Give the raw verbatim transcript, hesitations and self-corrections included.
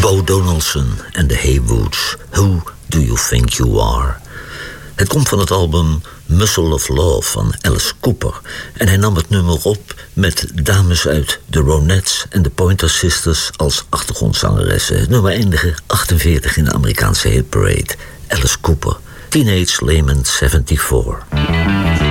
Bo Donaldson en de Haywoods. Who Do You Think You Are? Het komt van het album Muscle of Love van Alice Cooper. En hij nam het nummer op met dames uit de Ronettes en de Pointer Sisters als achtergrondzangeressen. Het nummer eindigde achtenveertig in de Amerikaanse hitparade. Alice Cooper, Teenage Lament 'zevenenzeventig.